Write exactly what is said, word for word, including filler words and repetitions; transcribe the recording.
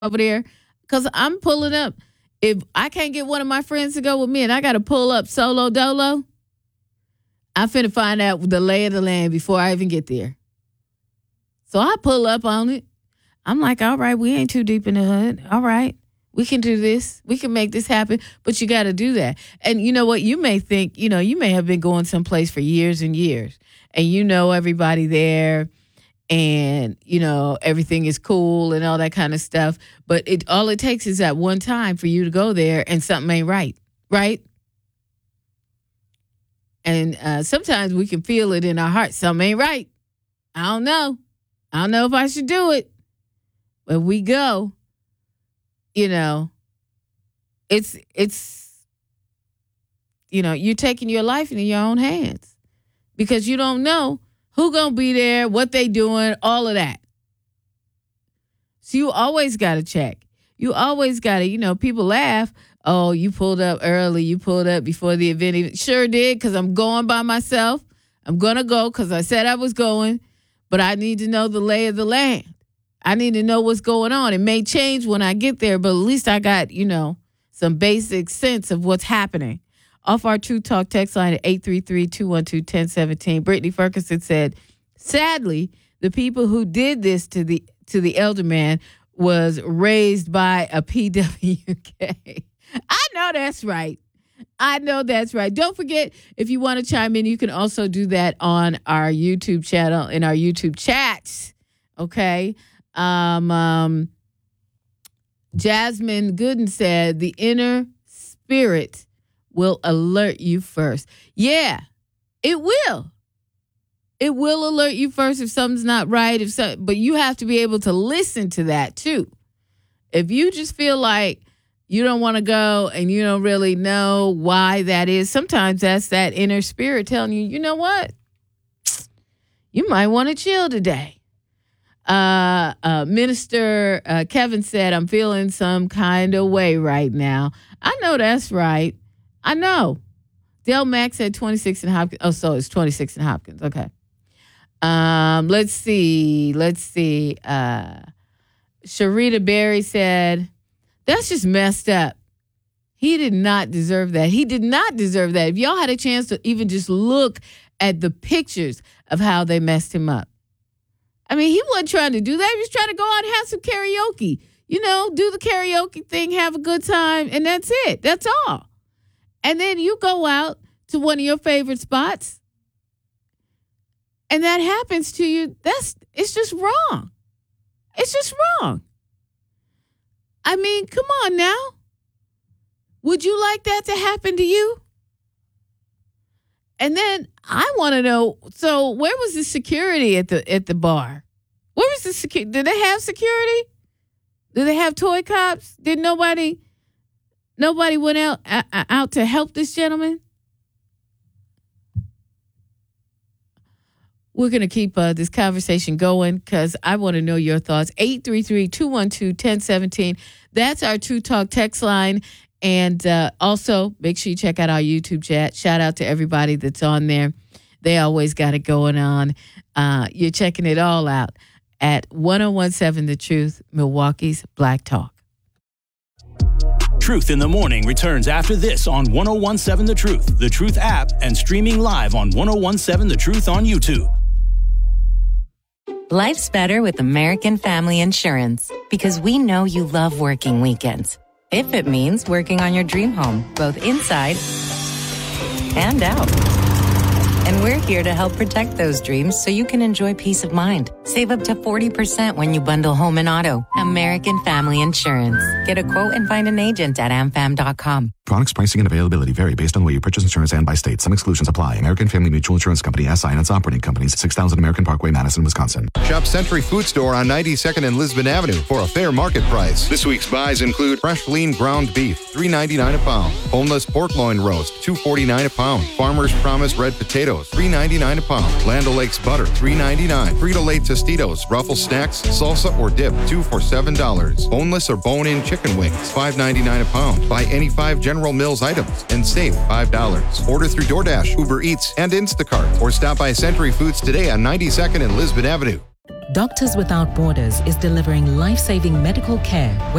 over there because I'm pulling up. If I can't get one of my friends to go with me and I got to pull up solo dolo, I'm finna find out the lay of the land before I even get there. So I pull up on it. I'm like, all right, we ain't too deep in the hood. All right, we can do this. We can make this happen. But you got to do that. And you know what? You may think, you know, you may have been going someplace for years and years and you know everybody there. And, you know, everything is cool and all that kind of stuff. But it all it takes is that one time for you to go there and something ain't right, right? And uh, sometimes we can feel it in our heart. Something ain't right. I don't know. I don't know if I should do it. But we go, you know, it's, it's, you know, you're taking your life into your own hands because you don't know who gonna be there, what they doing, all of that. So you always got to check. You always got to, you know, people laugh. Oh, you pulled up early. You pulled up before the event. Even sure did because I'm going by myself. I'm going to go because I said I was going, but I need to know the lay of the land. I need to know what's going on. It may change when I get there, but at least I got, you know, some basic sense of what's happening. Off our True Talk text line at eight three three, two one two, one zero one seven. Brittany Ferguson said, sadly, the people who did this to the to the elder man was raised by a P W K. I know that's right. I know that's right. Don't forget, if you want to chime in, you can also do that on our YouTube channel, in our YouTube chats. Okay. Um, um, Jasmine Gooden said, the inner spirit will alert you first. Yeah, it will. It will alert you first if something's not right. If so, but you have to be able to listen to that too. If you just feel like you don't want to go and you don't really know why that is, sometimes that's that inner spirit telling you, you know what? You might want to chill today. Uh, uh, Minister uh, Kevin said, I'm feeling some kind of way right now. I know that's right. I know. Del Max said twenty-six in Hopkins. Oh, so it's twenty-six in Hopkins. Okay. Um, let's see. Let's see. Uh, Sharita Berry said, that's just messed up. He did not deserve that. He did not deserve that. If y'all had a chance to even just look at the pictures of how they messed him up. I mean, he wasn't trying to do that. He was trying to go out and have some karaoke. You know, do the karaoke thing, have a good time, and that's it. That's all. And then you go out to one of your favorite spots and that happens to you. That's, it's just wrong. It's just wrong. I mean, come on now. Would you like that to happen to you? And then I want to know, so where was the security at the at the bar? Where was the security? Did they have security? Did they have toy cops? Did nobody... Nobody went out uh, out to help this gentleman? We're going to keep uh, this conversation going because I want to know your thoughts. eight three three, two one two, one zero one seven. That's our True Talk text line. And uh, also, make sure you check out our YouTube chat. Shout out to everybody that's on there. They always got it going on. Uh, you're checking it all out at one oh one seven The Truth, Milwaukee's Black Talk. Truth in the Morning returns after this on one oh one seven The Truth, The Truth app, and streaming live on one oh one seven The Truth on YouTube. Life's better with American Family Insurance because we know you love working weekends. If it means working on your dream home, both inside and out. And we're here to help protect those dreams so you can enjoy peace of mind. Save up to forty percent when you bundle home and auto. American Family Insurance. Get a quote and find an agent at am fam dot com. Products, pricing, and availability vary based on the way you purchase insurance and by state. Some exclusions apply. American Family Mutual Insurance Company, S I and its operating companies, six thousand American Parkway, Madison, Wisconsin. Shop Century Food Store on ninety-second and Lisbon Avenue for a fair market price. This week's buys include fresh lean ground beef, three ninety-nine a pound. Boneless pork loin roast, two forty-nine a pound. Farmer's Promise red potatoes, three ninety-nine a pound. Land O'Lakes butter, three ninety-nine. Frito-Lay Tostitos, Ruffles snacks, salsa or dip, two for seven dollars. Boneless or bone-in chicken wings, five ninety-nine a pound. Buy any five General Mills items and save five dollars. Order through DoorDash, Uber Eats, and Instacart, or stop by Century Foods today on ninety-second and Lisbon Avenue. Doctors Without Borders is delivering life-saving medical care